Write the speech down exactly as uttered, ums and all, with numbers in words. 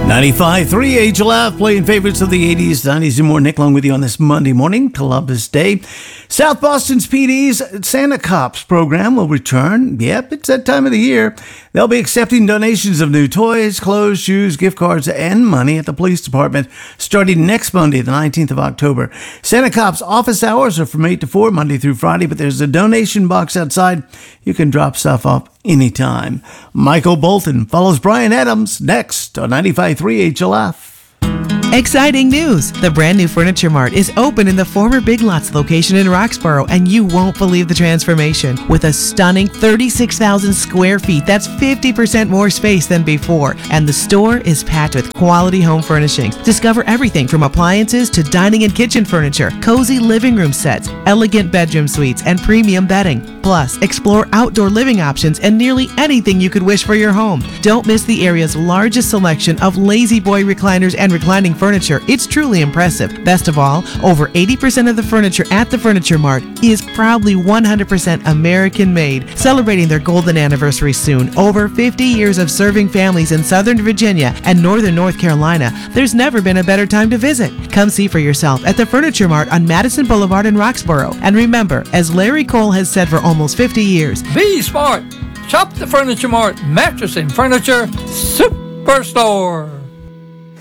ninety-five point three H L F, playing favorites of the eighties, nineties, and more. Nick Long with you on this Monday morning, Columbus Day. South Boston's P D's Santa Cops program will return. Yep, it's that time of the year. They'll be accepting donations of new toys, clothes, shoes, gift cards, and money at the police department starting next Monday, the nineteenth of October. Santa Cops office hours are from eight to four, Monday through Friday, but there's a donation box outside. You can drop stuff off anytime. Michael Bolton follows Brian Adams next on ninety-five point three H L F. Exciting news! The brand new Furniture Mart is open in the former Big Lots location in Roxborough, and you won't believe the transformation. With a stunning thirty-six thousand square feet, that's fifty percent more space than before. And the store is packed with quality home furnishings. Discover everything from appliances to dining and kitchen furniture, cozy living room sets, elegant bedroom suites, and premium bedding. Plus, explore outdoor living options and nearly anything you could wish for your home. Don't miss the area's largest selection of Lazy Boy recliners and reclining furniture. It's truly impressive. Best of all, over eighty percent of the furniture at the Furniture Mart is proudly one hundred percent American made. Celebrating their golden anniversary soon, over fifty years of serving families in Southern Virginia and Northern North Carolina, there's never been a better time to visit. Come see for yourself at the Furniture Mart on Madison Boulevard in Roxborough. And remember, as Larry Cole has said for almost fifty years, be smart. Shop the Furniture Mart, mattress and furniture superstore.